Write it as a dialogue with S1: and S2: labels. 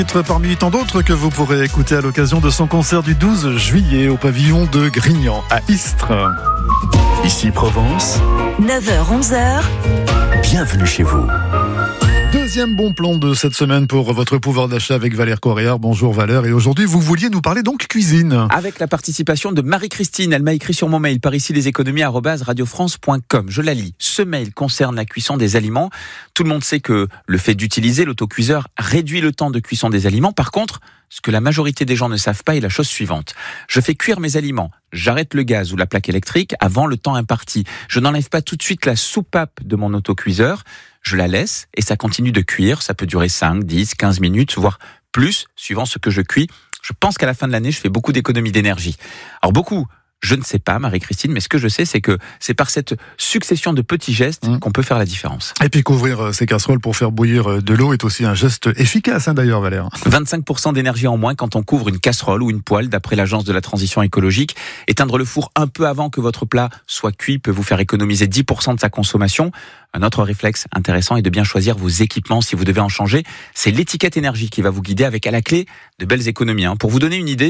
S1: Parmi tant d'autres que vous pourrez écouter à l'occasion de son concert du 12 juillet au pavillon de Grignan à Istres.
S2: Ici Provence,
S3: 9h-11h,
S2: bienvenue chez vous.
S1: Deuxième bon plan de cette semaine pour votre pouvoir d'achat avec Valère Coréard. Bonjour Valère, et aujourd'hui vous vouliez nous parler donc cuisine.
S4: Avec la participation de Marie-Christine, elle m'a écrit sur mon mail par ici leséconomies@radiofrance.com. Je la lis. Ce mail concerne la cuisson des aliments. Tout le monde sait que le fait d'utiliser l'autocuiseur réduit le temps de cuisson des aliments. Par contre, ce que la majorité des gens ne savent pas est la chose suivante. Je fais cuire mes aliments, j'arrête le gaz ou la plaque électrique avant le temps imparti. Je n'enlève pas tout de suite la soupape de mon autocuiseur. Je la laisse et ça continue de cuire. Ça peut durer 5, 10, 15 minutes, voire plus, suivant ce que je cuis. Je pense qu'à la fin de l'année, je fais beaucoup d'économies d'énergie. Alors beaucoup, je ne sais pas, Marie-Christine, mais ce que je sais, c'est que c'est par cette succession de petits gestes qu'on peut faire la différence.
S1: Et puis couvrir ses casseroles pour faire bouillir de l'eau est aussi un geste efficace d'ailleurs, Valère.
S4: 25% d'énergie en moins quand on couvre une casserole ou une poêle, d'après l'agence de la transition écologique. Éteindre le four un peu avant que votre plat soit cuit peut vous faire économiser 10% de sa consommation. Un autre réflexe intéressant est de bien choisir vos équipements si vous devez en changer. C'est l'étiquette énergie qui va vous guider avec à la clé de belles économies. Pour vous donner une idée,